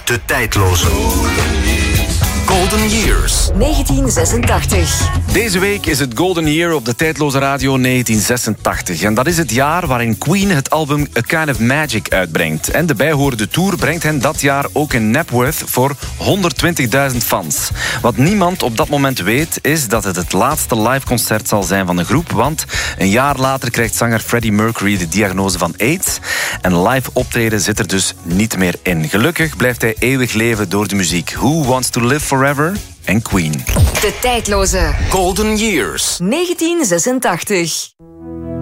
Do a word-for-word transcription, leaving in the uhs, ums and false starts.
De tijdloze Golden Years. negentien zesentachtig. Deze week is het Golden Year op de tijdloze radio negentien zesentachtig. En dat is het jaar waarin Queen het album A Kind of Magic uitbrengt. En de bijhorende tour brengt hen dat jaar ook in Napworth voor honderdtwintigduizend fans. Wat niemand op dat moment weet, is dat het het laatste liveconcert zal zijn van de groep. Want een jaar later krijgt zanger Freddie Mercury de diagnose van AIDS. En live optreden zit er dus niet meer in. Gelukkig blijft hij eeuwig leven door de muziek. Who Wants to Live Forever? En Queen. De tijdloze Golden Years. negentien zesentachtig.